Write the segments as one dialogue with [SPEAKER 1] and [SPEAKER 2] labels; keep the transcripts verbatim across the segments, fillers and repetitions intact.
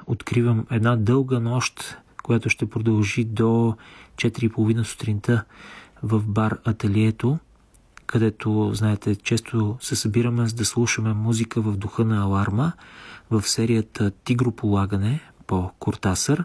[SPEAKER 1] откривам една дълга нощ, която ще продължи до четири и половина сутринта в бар Ателието, където, знаете, често се събираме за да слушаме музика в духа на Аларма в серията Тигрополагане по Кортасър.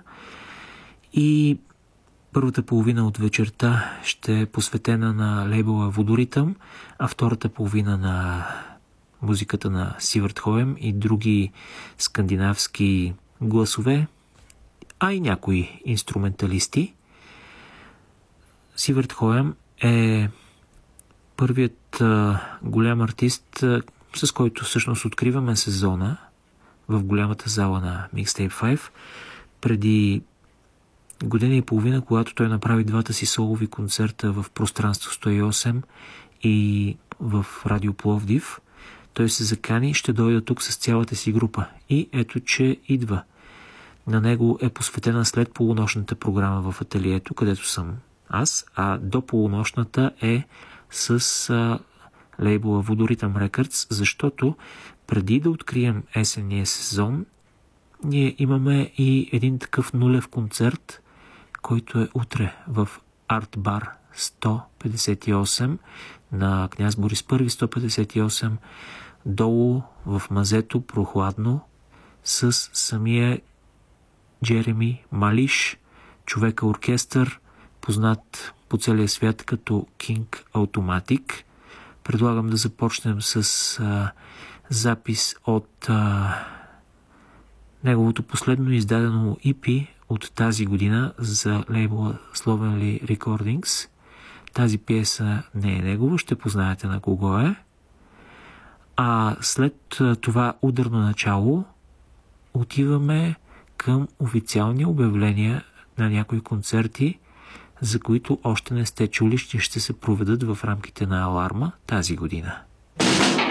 [SPEAKER 1] И първата половина от вечерта ще е посветена на лейбъла Водоритъм, а втората половина на музиката на Сивърт Хоем и други скандинавски гласове, а и някои инструменталисти. Сивърт Хоем е първият а, голям артист, а, с който всъщност откриваме сезона в голямата зала на Mixtape пет. Преди година и половина, когато той направи двата си солови концерта в Пространство сто и осем и в Радио Пловдив, той се закани и ще дойде тук с цялата си група. И ето, че идва. На него е посветена след полунощната програма в Ателието, където съм аз, а до полунощната е с а, лейбъла Водоритъм Records, защото преди да открием есенния сезон, ние имаме и един такъв нулев концерт, който е утре в Арт Бар сто петдесет и осем на Княз Борис Първи сто петдесет и осем, долу в мазето, прохладно, с самия Джереми Малиш, човека оркестър, познат по целия свят като King Automatic. Предлагам да започнем с а, запис от а, неговото последно издадено и пи от тази година за лейбъла Slovenly Recordings. Тази пиеса не е негова, ще познаете на кого е. А след това ударно начало отиваме към официални обявления на някои концерти, за които още не сте чули, ще се проведат в рамките на Аларма тази година.